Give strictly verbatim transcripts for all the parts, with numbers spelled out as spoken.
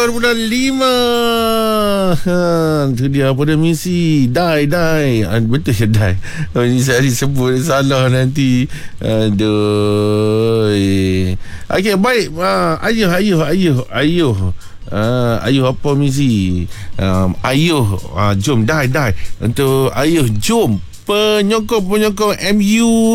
Bulan lima. Ha, tu dia apa dia misi. Die, die. Ah, betul ya die. Oh, ini saya sebut salah nanti. Aduh. Okey, baik. Ah, ayuh, ayuh, ayuh, ayuh. Uh, ayuh apa misi? Um, ayuh, uh, jom die, die. Untuk ayuh, jom. Penyokong-penyokong M U,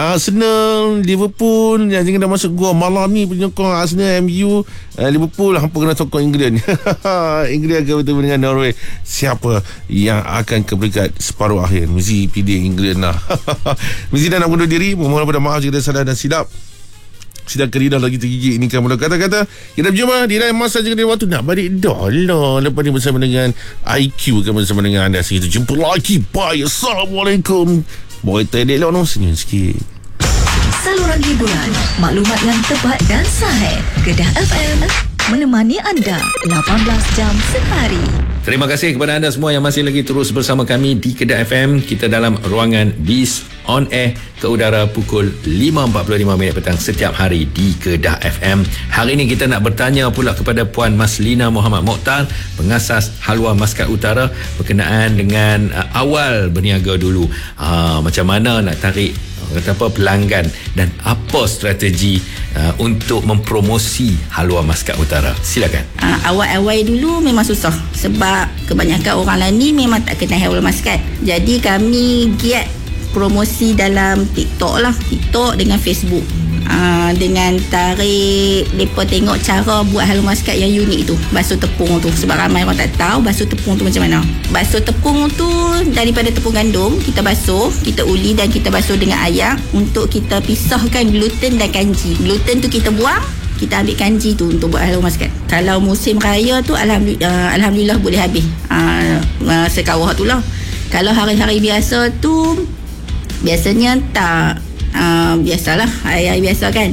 Arsenal, Liverpool yang jangan dah masuk gua malam ni. Penyokong Arsenal, M U, uh, Liverpool, hampa kena sokong England. England akan bertemu dengan Norway. Siapa yang akan ke peringkat separuh akhir? Mesti pilih England lah. Mesti dah nak bunuh diri. Mohon pada maaf jika ada salah dan silap. Sidang keridah lagi tergigit. Ini kan mula kata-kata. Kita berjumpa di lain masa juga di waktu. Nak balik dah lah. Lepas ni bersama dengan I Q kan bersama dengan anda. Kita jumpa lagi. Bye. Assalamualaikum. Boy tadi lah no. Senyum sikit. Saluran hiburan, maklumat yang tepat dan sahih. Kedah F M menemani anda lapan belas jam sehari. Terima kasih kepada anda semua yang masih lagi terus bersama kami di Kedah F M. Kita dalam ruangan Biz On Air ke udara pukul lima empat puluh lima minit petang setiap hari di Kedah F M. Hari ini kita nak bertanya pula kepada Puan Maslina Muhammad Mokhtar, pengasas Halwa Maskat Utara, berkenaan dengan uh, awal berniaga dulu. Uh, macam mana nak tarik kata apa pelanggan dan apa strategi uh, untuk mempromosi Halwa Maskat Utara. Silakan. Uh, awal-awal dulu memang susah sebab kebanyakan orang lain ni memang tak kenal Halwa Maskat. Jadi kami giat promosi dalam TikTok lah, TikTok dengan Facebook. Uh, dengan tarik mereka tengok cara buat Halwa Maskat yang unik tu, basuh tepung tu. Sebab ramai orang tak tahu basuh tepung tu macam mana. Basuh tepung tu daripada tepung gandum, kita basuh, kita uli dan kita basuh dengan air untuk kita pisahkan gluten dan kanji. Gluten tu kita buang, kita ambil kanji tu untuk buat Halwa Maskat. Kalau musim raya tu Alhamdulillah, uh, Alhamdulillah boleh habis uh, uh, sekawah tu lah. Kalau hari-hari biasa tu biasanya tak. Uh, biasalah hari-hari biasa kan,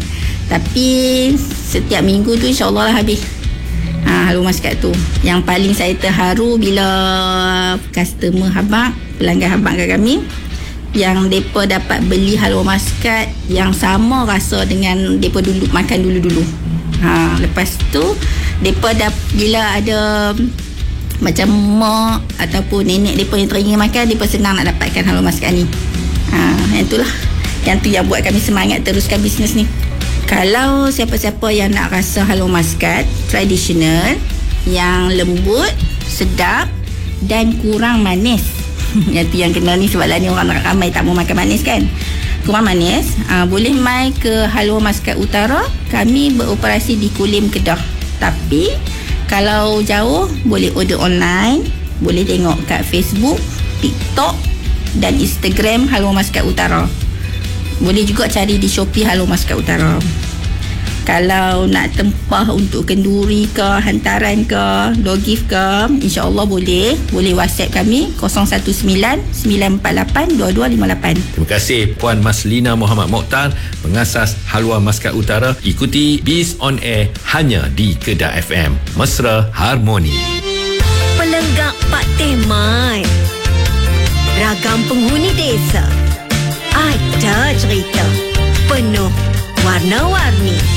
tapi setiap minggu tu insyaAllah lah habis uh, Halwa Maskat tu. Yang paling saya terharu bila customer habak, pelanggan habak kat kami, yang mereka dapat beli Halwa Maskat yang sama rasa dengan mereka dulu makan dulu-dulu. uh, Lepas tu mereka dah, bila ada macam mak ataupun nenek mereka yang teringin makan, mereka senang nak dapatkan Halwa Maskat ni. uh, Yang itulah yang tu yang buat kami semangat teruskan bisnes ni. Kalau siapa-siapa yang nak rasa Halwa Maskat tradisional yang lembut, sedap dan kurang manis. Yang tu yang kena ni sebab lah ni orang ramai tak mau makan manis kan. Kurang manis, aa, boleh mai ke Halwa Maskat Utara. Kami beroperasi di Kulim, Kedah. Tapi kalau jauh boleh order online, boleh tengok kat Facebook, TikTok dan Instagram Halwa Maskat Utara. Boleh juga cari di Shopee Halwa Maskat Utara. Kalau nak tempah untuk kenduri ke, hantaran ke, door gift ke, insyaAllah boleh. Boleh WhatsApp kami kosong satu sembilan sembilan empat lapan dua dua lima lapan. Terima kasih Puan Maslina Muhammad Mokhtar, pengasas Halwa Maskat Utara. Ikuti Biz On Air hanya di Kedah F M. Mesra Harmoni. Pelenggak Pak Temai, ragam penghuni desa, ada cerita penuh warna-warni.